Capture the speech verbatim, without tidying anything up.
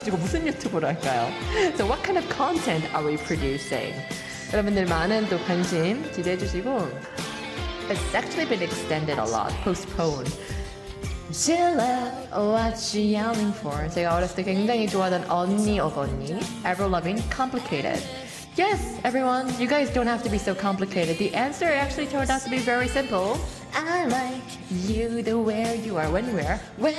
지금 무슨 유튜브를 할까요? So what kind of content are we producing? 여러분들 많은 또 관심 기대해 주시고 It's actually been extended a lot, postponed. Sheila, what you yelling for? 제가 어렸을 때 굉장히 좋아하던 언니 of 언니, ever loving, complicated. Yes, everyone, you guys don't have to be so complicated. The answer actually turned out to be very simple. I like you the way you are when we're when